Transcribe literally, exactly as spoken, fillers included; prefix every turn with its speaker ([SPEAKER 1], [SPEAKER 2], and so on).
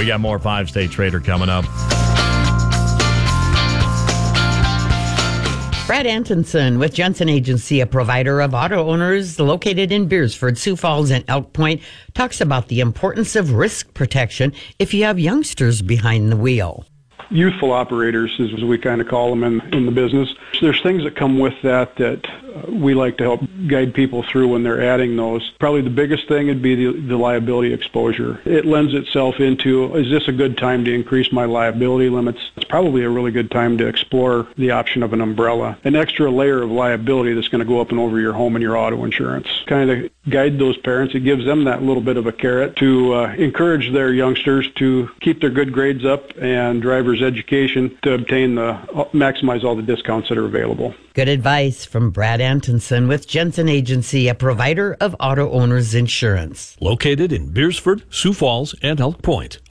[SPEAKER 1] We got more Five State Trader coming up.
[SPEAKER 2] Brad Antonson with Jensen Agency, a provider of auto owners located in Beersford, Sioux Falls, and Elk Point, talks about the importance of risk protection if you have youngsters behind the wheel.
[SPEAKER 3] Youthful operators, as we kind of call them in, in the business. There's things that come with that that uh, we like to help guide people through when they're adding those. Probably the biggest thing would be the, the liability exposure. It lends itself into, is this a good time to increase my liability limits? It's probably a really good time to explore the option of an umbrella, an extra layer of liability that's going to go up and over your home and your auto insurance. Kind of guide those parents. It gives them that little bit of a carrot to uh, encourage their youngsters to keep their good grades up and driver's education to obtain the maximize all the discounts that are available.
[SPEAKER 2] Good advice from Brad Antonson with Jensen Agency, a provider of auto owners insurance.
[SPEAKER 4] Located in Beersford, Sioux Falls, and Elk Point.